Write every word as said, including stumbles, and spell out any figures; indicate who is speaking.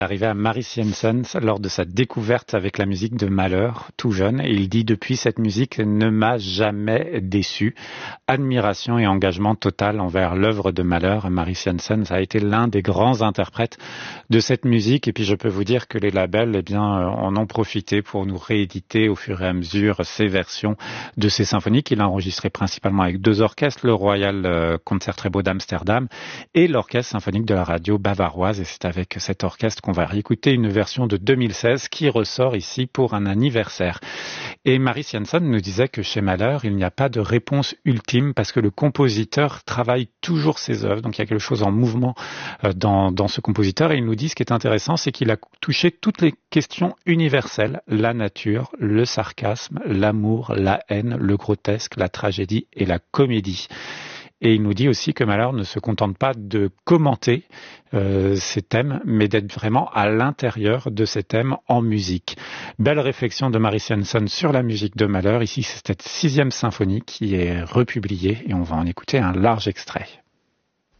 Speaker 1: Arrivé à Maris Janson lors de sa découverte avec la musique de Mahler, tout jeune, et il dit depuis cette musique ne m'a jamais déçu. Admiration et engagement total envers l'œuvre de Mahler. Maris Janson a été l'un des grands interprètes de cette musique, et puis je peux vous dire que les labels, eh bien, en ont profité pour nous rééditer au fur et à mesure ces versions de ces symphonies qu'il a enregistrées principalement avec deux orchestres, le Royal Concertgebouw d'Amsterdam et l'Orchestre symphonique de la radio bavaroise, et c'est avec cet orchestre qu'on On va réécouter une version de deux mille seize qui ressort ici pour un anniversaire. Et Maris Janson nous disait que chez Mahler, il n'y a pas de réponse ultime parce que le compositeur travaille toujours ses œuvres. Donc il y a quelque chose en mouvement dans, dans ce compositeur. Et il nous dit ce qui est intéressant, c'est qu'il a touché toutes les questions universelles. La nature, le sarcasme, l'amour, la haine, le grotesque, la tragédie et la comédie. Et il nous dit aussi que Mahler ne se contente pas de commenter euh, ces thèmes, mais d'être vraiment à l'intérieur de ces thèmes en musique. Belle réflexion de Maris Janson sur la musique de Mahler. Ici, c'est cette sixième symphonie qui est republiée et on va en écouter un large extrait.